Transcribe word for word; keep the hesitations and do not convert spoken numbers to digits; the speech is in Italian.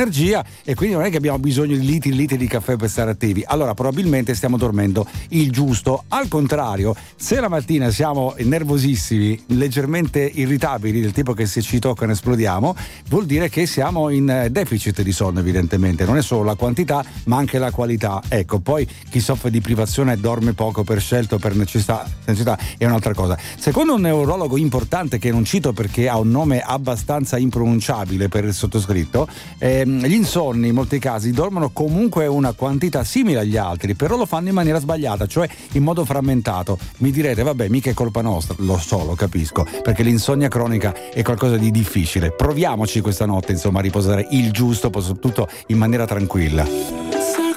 energia e quindi non è che abbiamo bisogno di litri e litri di caffè per stare attivi. Allora probabilmente stiamo dormendo il giusto. Al contrario, se la mattina siamo nervosissimi, leggermente irritabili, del tipo che se ci toccano esplodiamo, vuol dire che siamo in deficit di sonno. Evidentemente non è solo la quantità ma anche la qualità. Ecco, poi chi soffre di privazione dorme poco per scelta o per necessità, necessità è un'altra cosa. Secondo un neurologo importante che non cito perché ha un nome abbastanza impronunciabile per il sottoscritto, ehm, gli insonni in molti casi dormono comunque una quantità simile agli altri, però lo fanno in maniera sbagliata, cioè in modo frammentato. Mi direte vabbè, mica è colpa nostra, lo so, lo capisco, perché l'insonnia cronica è qualcosa di difficile. Proviamoci questa notte insomma a riposare il giusto, soprattutto in maniera tranquilla.